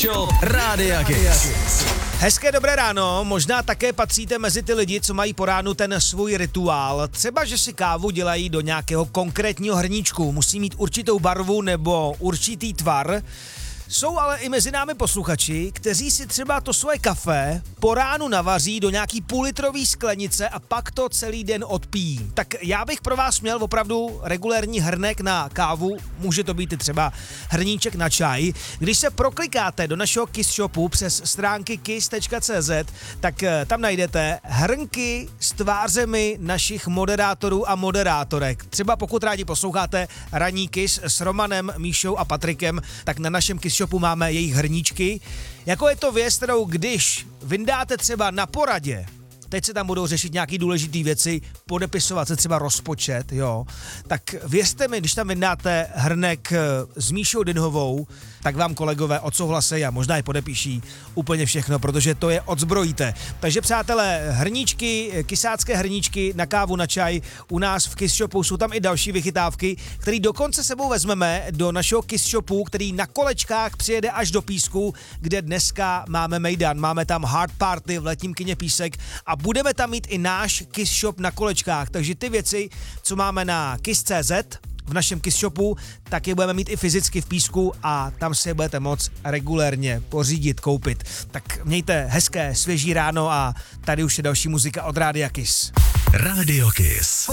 Show Rádia Kiss. Hezké dobré ráno, možná také patříte mezi ty lidi, co mají po ránu ten svůj rituál. Třeba, že si kávu dělají do nějakého konkrétního hrníčku, musí mít určitou barvu nebo určitý tvar. Jsou ale i mezi námi posluchači, kteří si třeba to svoje kafe po ránu navaří do nějaký půlitrový sklenice a pak to celý den odpijí. Tak já bych pro vás měl opravdu regulérní hrnek na kávu, může to být i třeba hrníček na čaj. Když se proklikáte do našeho Kiss Shopu přes stránky kiss.cz, tak tam najdete hrnky s tvářemi našich moderátorů a moderátorek. Třeba pokud rádi posloucháte Ranní Kiss s Romanem, Míšou a Patrikem, tak na našem Kiss Shopu máme jejich hrníčky. Jako je to věc, kterou když vyndáte třeba na poradě, teď se tam budou řešit nějaký důležitý věci, podepisovat se třeba rozpočet, jo, tak věřte mi, když tam vyndáte hrnek s Míšou Dynhovou, tak vám kolegové odsouhlasí a možná i podepíší úplně všechno, protože to je odzbrojíte. Takže přátelé, hrníčky, kysácké hrníčky na kávu, na čaj, u nás v Kiss Shopu jsou tam i další vychytávky, který dokonce sebou vezmeme do našeho Kiss Shopu, který na kolečkách přijede až do Písku, kde dneska máme mejdan, máme tam hard party v letním kině Písek a budeme tam mít i náš Kiss Shop na kolečkách, takže ty věci, co máme na kiss.cz, v našem Kiss Shopu, tak je budeme mít i fyzicky v Písku a tam si je budete moc regulérně pořídit, koupit. Tak mějte hezké, svěží ráno a tady už je další muzika od Rádia Kiss. Radio Kiss.